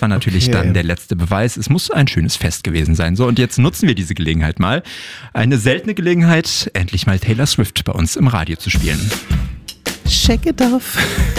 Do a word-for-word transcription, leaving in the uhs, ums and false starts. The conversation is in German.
das war natürlich Okay. dann der letzte Beweis. Es muss ein schönes Fest gewesen sein. So, und jetzt nutzen wir diese Gelegenheit mal. Eine seltene Gelegenheit, endlich mal Taylor Swift bei uns im Radio zu spielen. Shake it off.